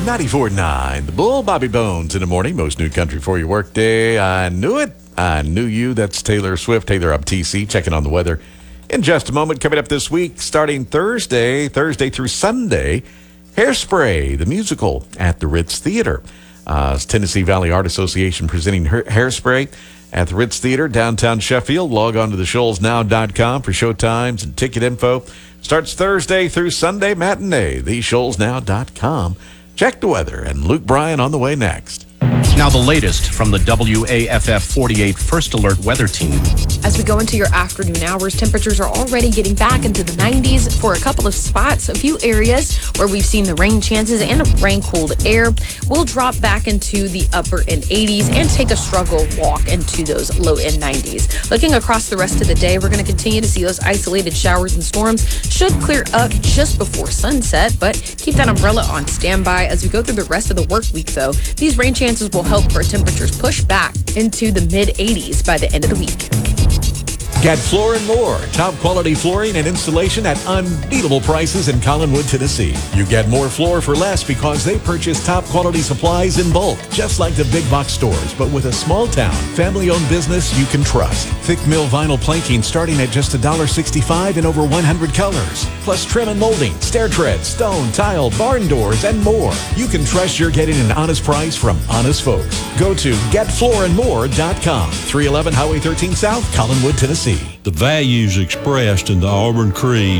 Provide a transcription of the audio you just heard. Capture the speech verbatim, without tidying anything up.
ninety-four point nine, The Bull, Bobby Bones in the morning. Most new country for your workday. I knew it. I knew you. That's Taylor Swift. Taylor up T C, checking on the weather. In just a moment, coming up this week, starting Thursday, Thursday through Sunday, Hairspray, the musical at the Ritz Theater. Uh, it's Tennessee Valley Art Association presenting her- Hairspray at the Ritz Theater, downtown Sheffield. Log on to the shoals now dot com for show times and ticket info. Starts Thursday through Sunday matinee, the shoals now dot com. Check the weather, and Luke Bryan on the way next. Now the latest from the W A F F forty-eight First Alert Weather Team. As we go into your afternoon hours, temperatures are already getting back into the nineties for a couple of spots. A few areas where we've seen the rain chances and rain-cooled air will drop back into the upper and eighties and take a struggle walk into those low and nineties. Looking across the rest of the day, we're going to continue to see those isolated showers and storms. Should clear up just before sunset, but keep that umbrella on standby as we go through the rest of the work week, though. These rain chances will help our temperatures push back into the mid-eighties by the end of the week. Get Floor and More, top quality flooring and installation at unbeatable prices in Collinwood, Tennessee. You get more floor for less because they purchase top quality supplies in bulk, just like the big box stores, but with a small town, family-owned business you can trust. Thick mill vinyl planking starting at just one dollar and sixty-five cents in over one hundred colors. Plus trim and molding, stair treads, stone, tile, barn doors, and more. You can trust you're getting an honest price from honest folks. Go to get floor and more dot com, three eleven Highway thirteen South, Collinwood, Tennessee. The values expressed in the Auburn Creed